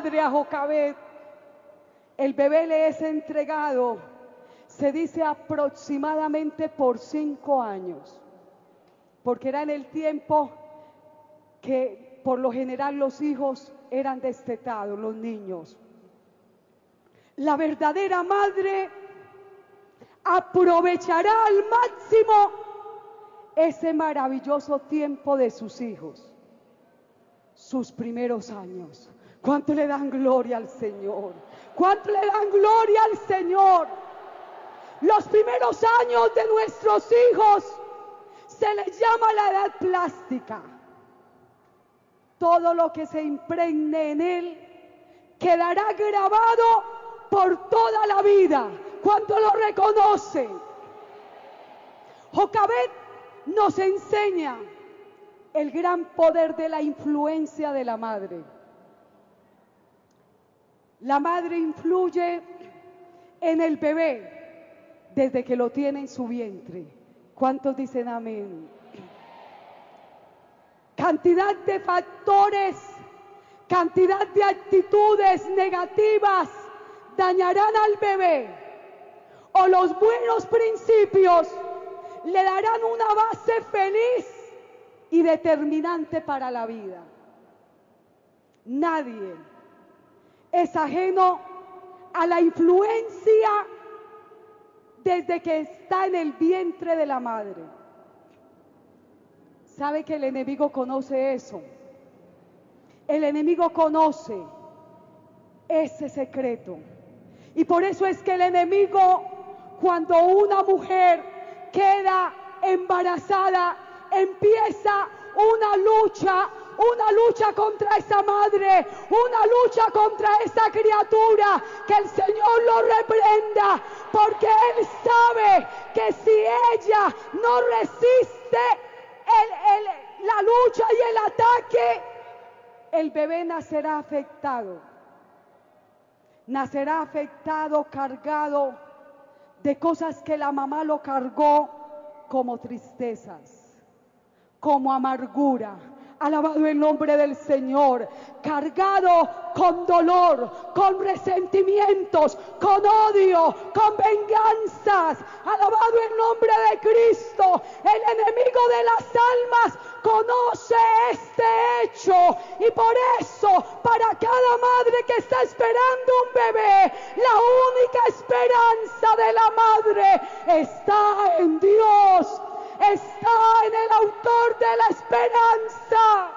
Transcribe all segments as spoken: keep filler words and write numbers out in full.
madre a Jocabed, el bebé le es entregado, se dice aproximadamente por cinco años, porque era en el tiempo que por lo general los hijos eran destetados, los niños. La verdadera madre aprovechará al máximo ese maravilloso tiempo de sus hijos, sus primeros años. ¿Cuánto le dan gloria al Señor? ¿Cuánto le dan gloria al Señor? Los primeros años de nuestros hijos se les llama la edad plástica. Todo lo que se impregne en él quedará grabado por toda la vida. ¿Cuánto lo reconocen? Jocabed nos enseña el gran poder de la influencia de la madre. La madre influye en el bebé desde que lo tiene en su vientre. ¿Cuántos dicen amén? Cantidad de factores, cantidad de actitudes negativas dañarán al bebé, o los buenos principios le darán una base feliz y determinante para la vida. Nadie es ajeno a la influencia desde que está en el vientre de la madre. ¿Sabe que el enemigo conoce eso? El enemigo conoce ese secreto. Y por eso es que el enemigo, cuando una mujer queda embarazada, empieza una lucha, una lucha contra esa madre, una lucha contra esa criatura. Que el Señor lo reprenda, porque Él sabe que si ella no resiste el, el, la lucha y el ataque, el bebé nacerá afectado. Nacerá afectado, cargado de cosas que la mamá lo cargó, como tristezas, como amargura. Alabado el nombre del Señor. Cargado con dolor, con resentimientos, con odio, con venganzas. Alabado el nombre de Cristo. El enemigo de las almas conoce este hecho, y por eso para cada madre que está esperando un bebé, la única esperanza de la madre está en Dios. Está en el autor de la esperanza.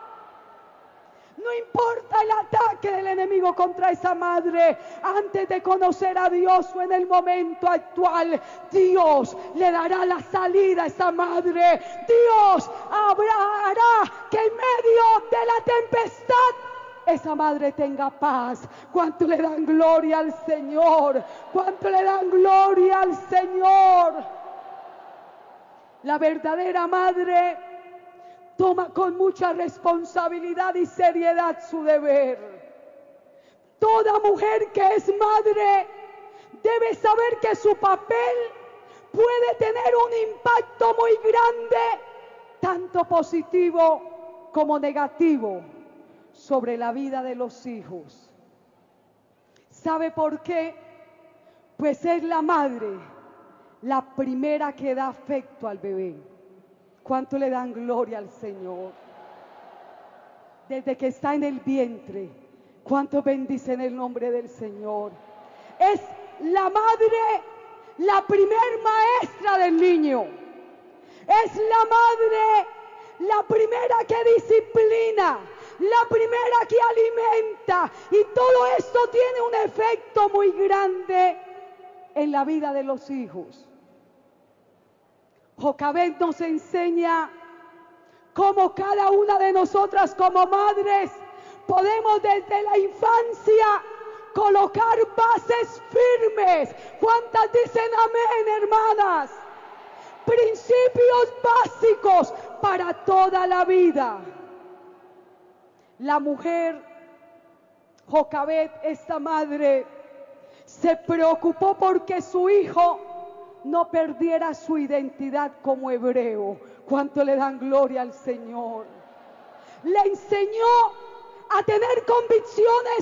No importa el ataque del enemigo contra esa madre, antes de conocer a Dios o en el momento actual, Dios le dará la salida a esa madre. Dios habrá, hará que en medio de la tempestad esa madre tenga paz. ¿Cuánto le dan gloria al Señor? ¿Cuánto le dan gloria al Señor? La verdadera madre toma con mucha responsabilidad y seriedad su deber. Toda mujer que es madre debe saber que su papel puede tener un impacto muy grande, tanto positivo como negativo, sobre la vida de los hijos. ¿Sabe por qué? Pues es la madre la primera que da afecto al bebé. ¿Cuánto le dan gloria al Señor? Desde que está en el vientre, ¿cuánto bendicen el nombre del Señor? Es la madre la primer maestra del niño. Es la madre la primera que disciplina, la primera que alimenta, y todo esto tiene un efecto muy grande en la vida de los hijos. Jocabed nos enseña cómo cada una de nosotras como madres podemos desde la infancia colocar bases firmes. ¿Cuántas dicen amén, hermanas? Principios básicos para toda la vida. La mujer Jocabed, esta madre, se preocupó porque su hijo no perdiera su identidad como hebreo. ¿Cuánto le dan gloria al Señor? Le enseñó a tener convicciones